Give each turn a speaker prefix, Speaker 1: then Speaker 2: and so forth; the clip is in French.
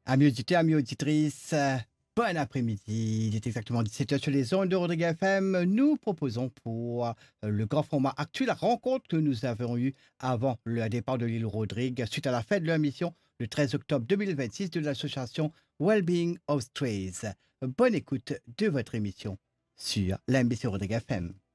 Speaker 1: Amis auditeurs, amis auditrices, bon après-midi. Il est exactement 17 h sur les ondes de Rodrigue FM. Nous proposons pour le grand format actuel la rencontre que nous avons eue avant le départ de l'île Rodrigue suite à la fête de la mission le 13 octobre 2026 de l'association Wellbeing of Strays. Bonne écoute de votre émission sur l'MBC Rodrigue FM.